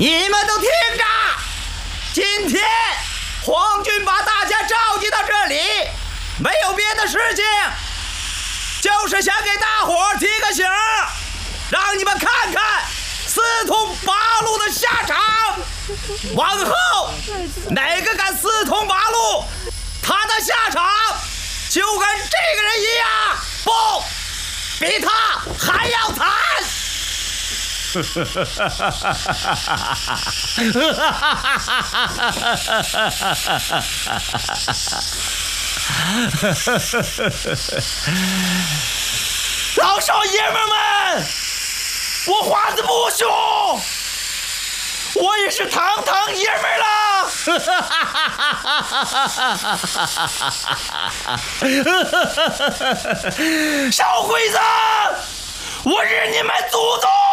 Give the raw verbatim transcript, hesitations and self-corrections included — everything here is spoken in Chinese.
你们都听着，今天皇军把大家召集到这里，没有别的事情，就是想给大伙儿提个醒，让你们看看四通八路的下场。往后哪个敢四通八路，他的下场就跟这个人一样，不，比他还要惨。老少爷们们，我花子不凶，我也是堂堂爷们了。小鬼子，我日你们祖宗！